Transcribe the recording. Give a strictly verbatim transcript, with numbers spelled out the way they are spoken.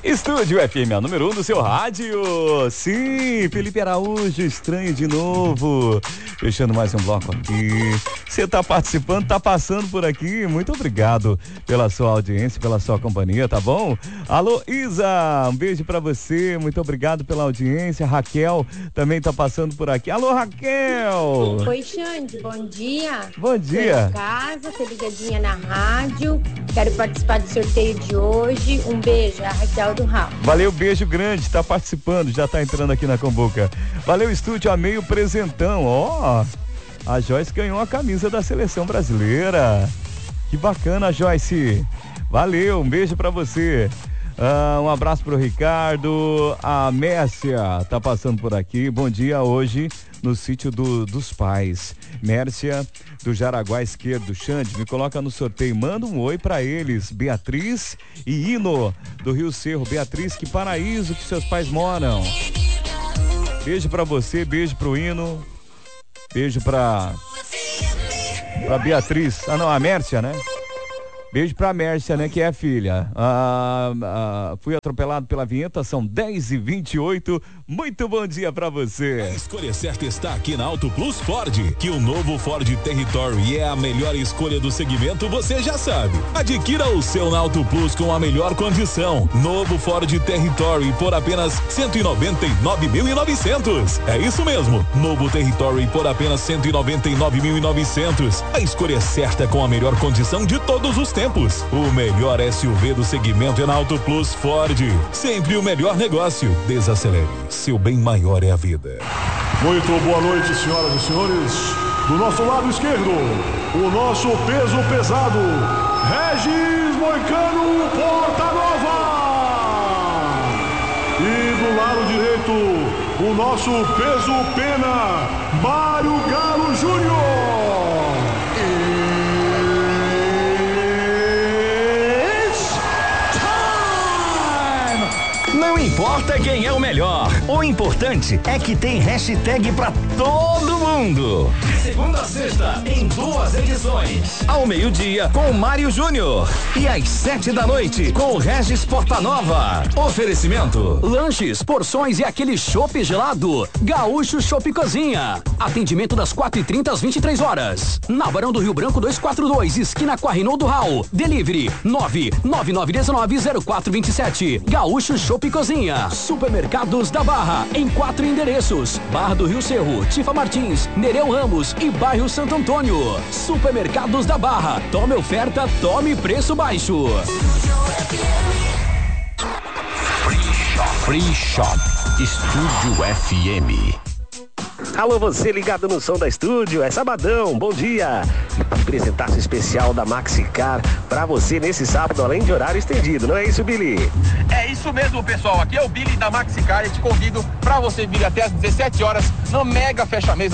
Estúdio F M, a número um do seu rádio. Sim, Felipe Araújo, estranho de novo. Fechando mais um bloco aqui. Você tá participando, tá passando por aqui. Muito obrigado pela sua audiência, pela sua companhia, tá bom? Alô, Isa, um beijo pra você. Muito obrigado pela audiência. Raquel também tá passando por aqui. Alô, Raquel. Oi, Xande, bom dia. Bom dia. Tô em casa, tô ligadinha na rádio. Quero participar do sorteio de hoje. Um beijo, a Raquel do Raul. Valeu, beijo grande, tá participando, já tá entrando aqui na Comboca. Valeu, estúdio, amei o presentão, ó. A Joyce ganhou a camisa da seleção brasileira. Que bacana, Joyce. Valeu, um beijo pra você. Ah, um abraço pro Ricardo. A Mércia tá passando por aqui. Bom dia hoje no sítio do, dos pais. Mércia do Jaraguá Esquerdo. Xande, me coloca no sorteio. Manda um oi pra eles. Beatriz e Ino do Rio Cerro. Beatriz, que paraíso que seus pais moram. Beijo pra você, beijo pro Ino. Beijo pra pra Beatriz. Ah não, a Mércia, né? Beijo pra Mércia, né, que é a filha. Ah, ah, fui atropelado pela vinheta, são dez e vinte e oito. Muito bom dia pra você. A escolha certa está aqui na Auto Plus Ford, que o novo Ford Territory é a melhor escolha do segmento, você já sabe. Adquira o seu na Auto Plus com a melhor condição. Novo Ford Territory por apenas cento e noventa e nove mil e novecentos. É isso mesmo, novo Territory por apenas cento e noventa e nove mil e novecentos. A escolha certa com a melhor condição de todos os tempos. O melhor S U V do segmento é na Auto Plus Ford. Sempre o melhor negócio. Desacelere. Seu bem maior é a vida. Muito boa noite, senhoras e senhores. Do nosso lado esquerdo, o nosso peso pesado, Regis Moicano Porta Nova. E do lado direito, o nosso peso pena, Mário Galo Júnior. Não importa quem é o melhor, o importante é que tem hashtag pra todo mundo. De segunda a sexta, em duas edições. Ao meio-dia, com o Mário Júnior. E às sete da noite, com o Regis Portanova. Oferecimento: lanches, porções e aquele chopp gelado. Gaúcho Chopp Cozinha. Atendimento das quatro e trinta às vinte e três horas. Na Barão do Rio Branco duzentos e quarenta e dois, esquina com a Reinaldo Raul. Delivery nove nove nove um nove zero quatro dois sete. Gaúcho Chopp Cozinha. Supermercados da Barra, em quatro endereços: Barra do Rio Cerro, Tifa Martins, Nereu Ramos e Bairro Santo Antônio. Supermercados da Barra. Tome oferta, tome preço baixo. Free Shop, Free Shop, Estúdio F M. Alô, você ligado no som da estúdio, é sabadão, bom dia. Apresentaço especial da Maxicar pra você nesse sábado, além de horário estendido, não é isso, Billy? É isso mesmo, pessoal, aqui é o Billy da Maxicar e te convido pra você vir até às dezessete horas no Mega Fecha Mesa